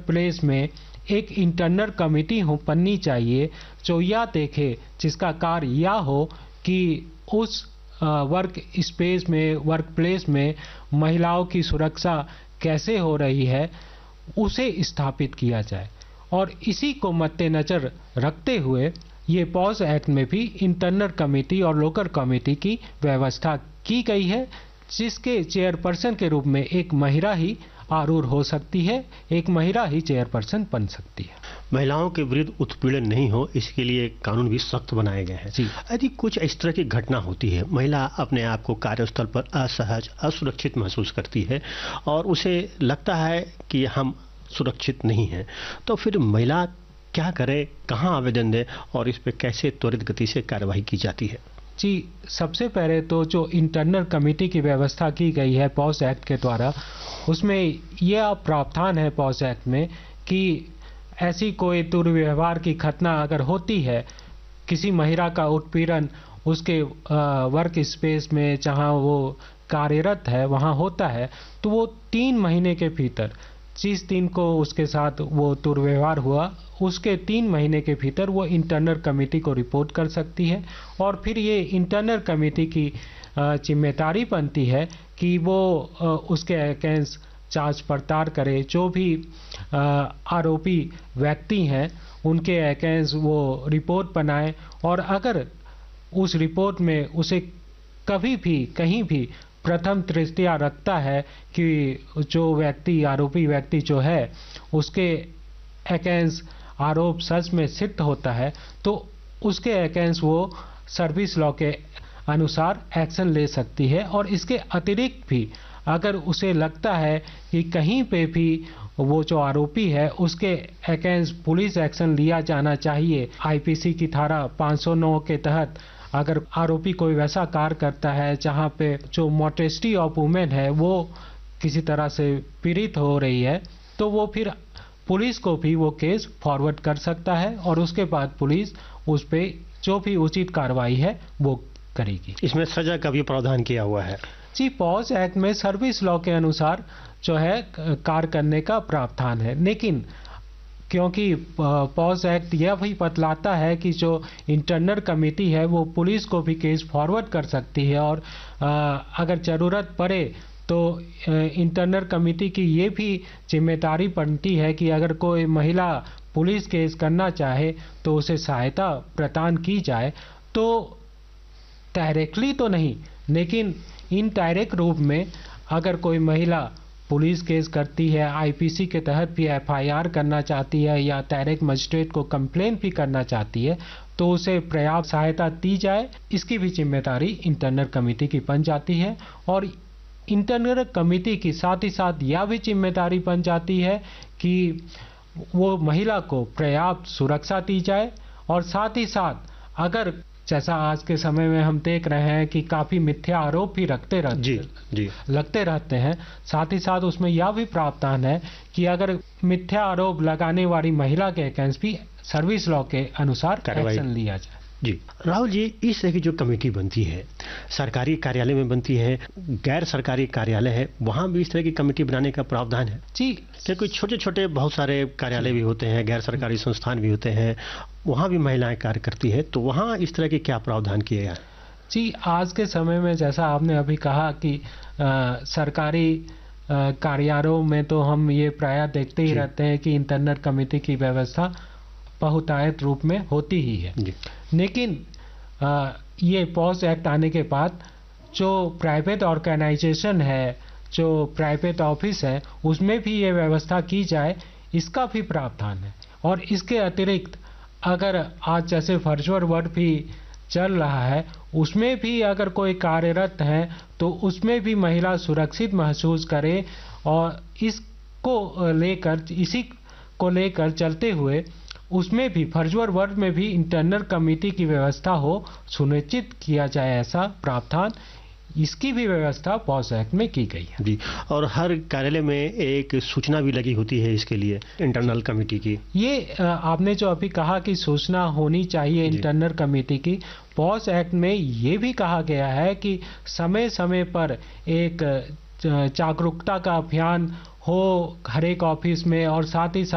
Place में एक internal committee बननी चाहिए जो यह देखे, जिसका कार्य यह हो कि उस वर्क स्पेस में, वर्क प्लेस में महिलाओं की सुरक्षा कैसे हो रही है उसे स्थापित किया जाए। और इसी को मद्देनजर रखते हुए ये पॉज एक्ट में भी इंटरनल कमेटी और लोकल कमेटी की व्यवस्था की गई है, जिसके चेयरपर्सन के रूप में एक महिला ही आरूढ़ हो सकती है, एक महिला ही चेयरपर्सन बन सकती है। महिलाओं के विरुद्ध उत्पीड़न नहीं हो, इसके लिए कानून भी सख्त बनाए गए हैं। यदि कुछ इस तरह की घटना होती है, महिला अपने आप को कार्यस्थल पर असहज, असुरक्षित महसूस करती है और उसे लगता है कि हम सुरक्षित नहीं हैं, तो फिर महिला क्या करे, कहां आवेदन दे और इस पे कैसे त्वरित गति से कार्रवाई की जाती है? जी, सबसे पहले तो जो इंटरनल कमेटी की व्यवस्था की गई है पॉज एक्ट के द्वारा, उसमें यह प्रावधान है पॉज एक्ट में कि ऐसी कोई दुर्व्यवहार की घटना अगर होती है, किसी महिला का उत्पीड़न उसके वर्क स्पेस में जहां वो कार्यरत है वहां होता है, तो वो 3 महीने के भीतर, जिस दिन को उसके साथ वो दुर्व्यवहार हुआ उसके 3 महीने के भीतर वो इंटरनल कमेटी को रिपोर्ट कर सकती है। और फिर ये इंटरनल कमेटी की जिम्मेदारी बनती है कि वो उसके अगेंस्ट जांच पड़ताल करे, जो भी आरोपी व्यक्ति हैं उनके अगेंस्ट वो रिपोर्ट बनाए, और अगर उस रिपोर्ट में उसे कभी भी कहीं भी प्रथम दृष्टया रखता है कि जो व्यक्ति, आरोपी व्यक्ति जो है उसके अगेंस्ट आरोप सच में सिद्ध होता है, तो उसके अगेंस्ट वो सर्विस लॉ के अनुसार एक्शन ले सकती है। और इसके अतिरिक्त भी अगर उसे लगता है कि कहीं पे भी वो जो आरोपी है उसके अगेंस्ट पुलिस एक्शन लिया जाना चाहिए, आईपीसी की धारा 509 के तहत अगर आरोपी कोई वैसा कार्य करता है जहां पे जो मॉडेस्टी ऑफ वुमेन है वो किसी तरह से पीड़ित हो रही है, तो वो फिर पुलिस को भी वो केस फॉरवर्ड कर सकता है और उसके बाद पुलिस उस पे जो भी उचित कार्रवाई है वो करेगी। इसमें सजा का भी प्रावधान किया हुआ है? जी, पॉज एक्ट में सर्विस लॉ के अनुसार जो है कार्य करने का प्रावधान है, लेकिन क्योंकि पॉज एक्ट यह भी बतलाता है कि जो इंटरनल कमेटी है वो पुलिस को भी केस फॉरवर्ड कर सकती है, और अगर ज़रूरत पड़े तो इंटरनल कमेटी की ये भी जिम्मेदारी बनती है कि अगर कोई महिला पुलिस केस करना चाहे तो उसे सहायता प्रदान की जाए। तो डायरेक्टली तो नहीं, लेकिन इनडायरेक्ट रूप में अगर कोई महिला पुलिस केस करती है, आईपीसी के तहत भी एफआईआर करना चाहती है या डायरेक्ट मजिस्ट्रेट को कंप्लेन भी करना चाहती है, तो उसे पर्याप्त सहायता दी जाए, इसकी भी जिम्मेदारी इंटरनल कमेटी की बन जाती है। और इंटरनल कमेटी की साथ ही साथ यह भी जिम्मेदारी बन जाती है कि वो महिला को पर्याप्त सुरक्षा दी जाए, और साथ ही साथ अगर जैसा आज के समय में हम देख रहे हैं कि काफी मिथ्या आरोप भी लगते रहते हैं, साथ ही साथ उसमें यह भी प्रावधान है कि अगर मिथ्या आरोप लगाने वाली महिला के अगेंस्ट भी सर्विस लॉ के अनुसार एक्शन लिया जाए। जी राहुल जी, इस तरह की जो कमेटी बनती है, सरकारी कार्यालय में बनती है, गैर सरकारी कार्यालय है, वहाँ भी इस तरह की कमेटी बनाने का प्रावधान है? जी, क्योंकि छोटे छोटे बहुत सारे कार्यालय भी होते हैं, गैर सरकारी संस्थान भी होते हैं, वहाँ भी महिलाएं कार्य करती है, तो वहाँ इस तरह के क्या प्रावधान किए गए? जी, आज के समय में जैसा आपने अभी कहा कि सरकारी कार्यालयों में तो हम ये प्रायः देखते ही रहते हैं कि इंटरनल कमेटी की व्यवस्था बहुतायत रूप में होती ही है। लेकिन ये पॉज एक्ट आने के बाद जो प्राइवेट ऑर्गेनाइजेशन है, जो प्राइवेट ऑफिस है, उसमें भी ये व्यवस्था की जाए, इसका भी प्रावधान है। और इसके अतिरिक्त अगर आज जैसे वर्चुअल वर्क भी चल रहा है, उसमें भी अगर कोई कार्यरत है तो उसमें भी महिला सुरक्षित महसूस करे, और इसी को लेकर चलते हुए उसमें भी वर्चुअल वर्क में भी इंटरनल कमेटी की व्यवस्था हो, सुनिश्चित किया जाए ऐसा प्रावधान, इसकी भी व्यवस्था पॉज एक्ट में की गई है। जी, और हर कार्यालय में एक सूचना भी लगी होती है इसके लिए इंटरनल कमेटी की। ये आपने जो अभी कहा कि सूचना होनी चाहिए इंटरनल कमेटी की, पॉज एक्ट में ये भी कहा गया है कि समय समय पर एक जागरूकता का अभियान हो हर एक ऑफिस में, और साथ ही साथ